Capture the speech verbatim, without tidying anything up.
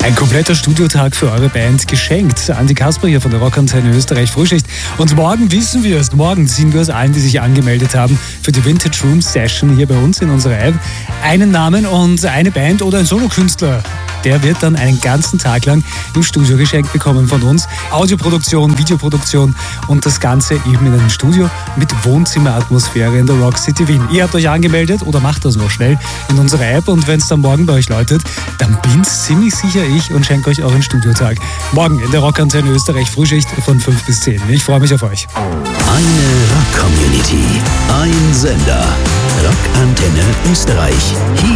Ein kompletter Studiotag für eure Band geschenkt. Andi Kasper hier von der Rockantenne Österreich Frühschicht. Und morgen wissen wir es. Morgen ziehen wir es allen, die sich angemeldet haben für die Vintage Room Session hier bei uns in unserer App, einen Namen und eine Band oder ein Solokünstler. Der wird dann einen ganzen Tag lang im Studio geschenkt bekommen von uns. Audioproduktion, Videoproduktion und das Ganze eben in einem Studio mit Wohnzimmeratmosphäre in der Rock City Wien. Ihr habt euch angemeldet oder macht das noch schnell in unserer App und wenn es dann morgen bei euch läutet, dann bin's ziemlich sicher ich und schenke euch euren Studiotag. Morgen in der Rockantenne Österreich Frühschicht von fünf bis zehn. Ich freue mich auf euch. Eine Rock-Community, ein Sender. Rockantenne Österreich. Hier